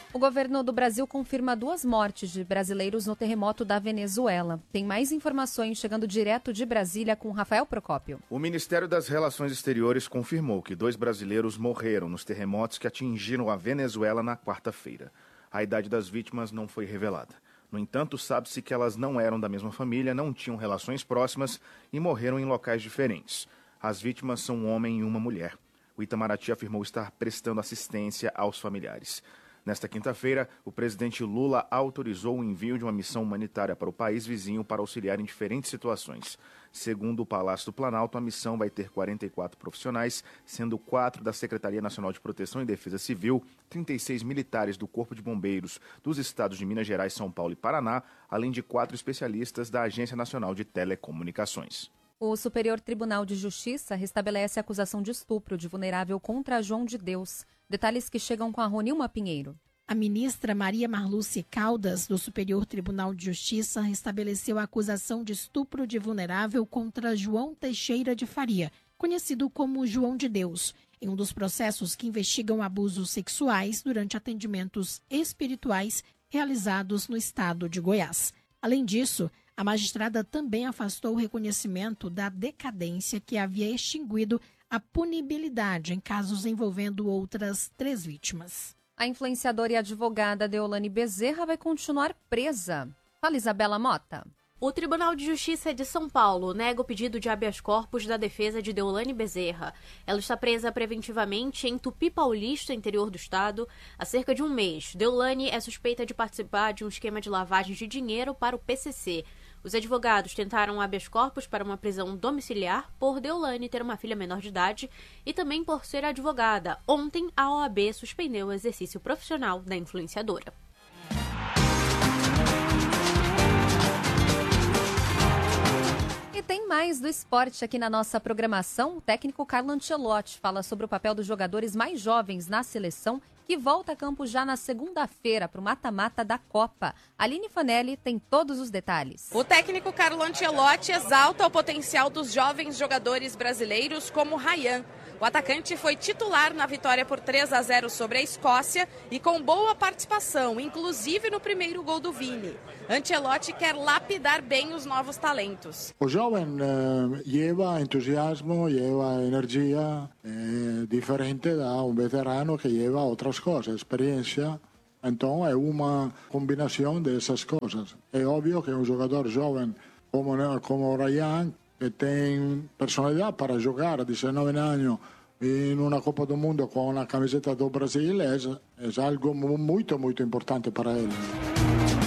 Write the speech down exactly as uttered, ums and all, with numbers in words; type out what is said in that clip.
O governo do Brasil confirma duas mortes de brasileiros no terremoto da Venezuela. Tem mais informações chegando direto de Brasília com Rafael Procópio. O Ministério das Relações Exteriores confirmou que dois brasileiros morreram nos terremotos que atingiram a Venezuela na quarta-feira. A idade das vítimas não foi revelada. No entanto, sabe-se que elas não eram da mesma família, não tinham relações próximas e morreram em locais diferentes. As vítimas são um homem e uma mulher. O Itamaraty afirmou estar prestando assistência aos familiares. Nesta quinta-feira, o presidente Lula autorizou o envio de uma missão humanitária para o país vizinho para auxiliar em diferentes situações. Segundo o Palácio do Planalto, a missão vai ter quarenta e quatro profissionais, sendo quatro da Secretaria Nacional de Proteção e Defesa Civil, trinta e seis militares do Corpo de Bombeiros dos estados de Minas Gerais, São Paulo e Paraná, além de quatro especialistas da Agência Nacional de Telecomunicações. O Superior Tribunal de Justiça restabelece a acusação de estupro de vulnerável contra João de Deus. Detalhes que chegam com a Ronilma Pinheiro. A ministra Maria Marluce Caldas, do Superior Tribunal de Justiça, restabeleceu a acusação de estupro de vulnerável contra João Teixeira de Faria, conhecido como João de Deus, em um dos processos que investigam abusos sexuais durante atendimentos espirituais realizados no estado de Goiás. Além disso, a magistrada também afastou o reconhecimento da decadência que havia extinguido a punibilidade em casos envolvendo outras três vítimas. A influenciadora e advogada Deolane Bezerra vai continuar presa. Fala, Isabela Mota. O Tribunal de Justiça de São Paulo nega o pedido de habeas corpus da defesa de Deolane Bezerra. Ela está presa preventivamente em Tupi Paulista, interior do estado, há cerca de um mês. Deolane é suspeita de participar de um esquema de lavagem de dinheiro para o P C C. Os advogados tentaram habeas corpus para uma prisão domiciliar por Deolane ter uma filha menor de idade e também por ser advogada. Ontem, a O A B suspendeu o exercício profissional da influenciadora. E tem mais do esporte aqui na nossa programação. O técnico Carlo Ancelotti fala sobre o papel dos jogadores mais jovens na seleção, que volta a campo já na segunda-feira para o mata-mata da Copa. Aline Fanelli tem todos os detalhes. O técnico Carlo Ancelotti exalta o potencial dos jovens jogadores brasileiros como Ryan. O atacante foi titular na vitória por três a zero sobre a Escócia e com boa participação, inclusive no primeiro gol do Vini. Ancelotti quer lapidar bem os novos talentos. O jovem eh, leva entusiasmo, leva energia eh, diferente da um veterano que leva outras coisas, experiência. Então é uma combinação dessas coisas. É óbvio que um jogador jovem como, como o Ryan, que tem personalidade para jogar a dezenove anos em uma Copa do Mundo com a camiseta do Brasil, é, é algo muito, muito importante para ele.